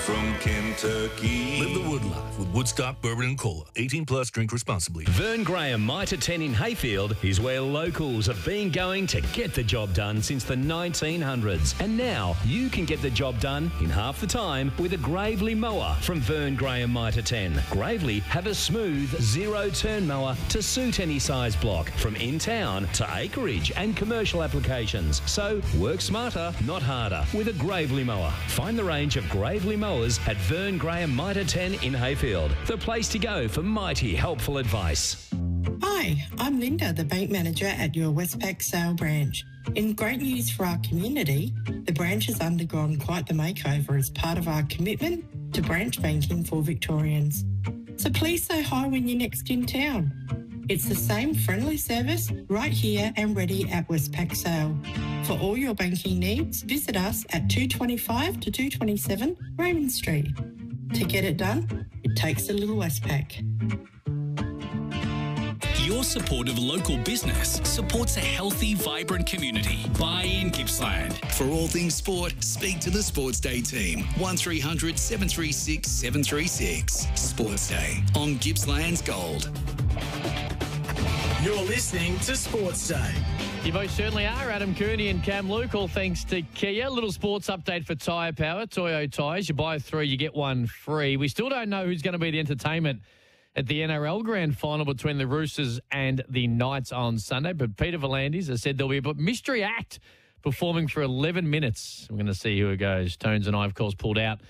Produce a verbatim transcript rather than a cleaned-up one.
From Kentucky. Live the wood life with Woodstock Bourbon and Cola. eighteen plus, drink responsibly. Vern Graham Mitre ten in Hayfield is where locals have been going to get the job done since the nineteen hundreds. And now you can get the job done in half the time with a Gravely mower from Vern Graham Mitre ten. Gravely have a smooth zero-turn mower to suit any size block, from in-town to acreage and commercial applications. So work smarter, not harder, with a Gravely mower. Find the range of Gravely mowers at Vern Graham Mitre ten in Hayfield, the place to go for mighty helpful advice. Hi, I'm Linda, the bank manager at your Westpac Sale branch. In great news for our community, the branch has undergone quite the makeover as part of our commitment to branch banking for Victorians. So please say hi when you're next in town. It's the same friendly service right here and ready at Westpac Sale. For all your banking needs, visit us at two twenty-five to two twenty-seven Raymond Street. To get it done, it takes a little Westpac. Your support of local business supports a healthy, vibrant community. Buy in Gippsland. For all things sport, speak to the Sports Day team. one three hundred seven three six seven three six. Sports Day on Gippsland's Gold. You're listening to Sports Day. You most certainly are. Adam Cooney and Cam Luke, all thanks to Kia. Little sports update for Tyre Power. Toyo tyres, you buy three, you get one free. We still don't know who's going to be the entertainment at the N R L Grand Final between the Roosters and the Knights on Sunday. But Peter V'landys has said there'll be a mystery act performing for eleven minutes. We're going to see who it goes. Tones and I, of course, pulled out